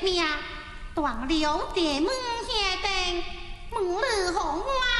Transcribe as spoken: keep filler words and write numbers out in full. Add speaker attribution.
Speaker 1: 命，断了这门下定，门里红啊！